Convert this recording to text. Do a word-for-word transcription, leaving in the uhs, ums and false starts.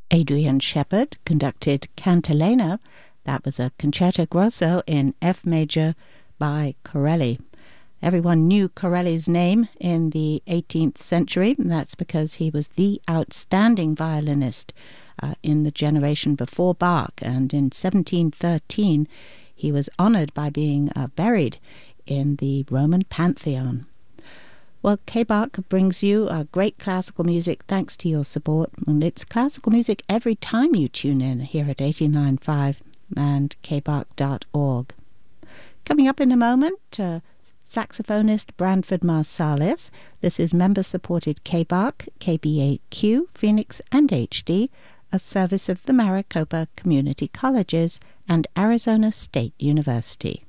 Adrian Shepard conducted Cantilena. That was a concerto grosso in F major by Corelli. Everyone knew Corelli's name in the eighteenth century, and that's because he was the outstanding violinist uh, in the generation before Bach. And in seventeen thirteen, he was honored by being uh, buried in the Roman Pantheon. Well, K-Bach brings you uh, great classical music thanks to your support, and it's classical music every time you tune in here at eighty-nine point five and k bach dot org. Coming up in a moment, uh, saxophonist Branford Marsalis. This is member-supported K-Bach, K B A Q, Phoenix and H D, a service of the Maricopa Community Colleges and Arizona State University.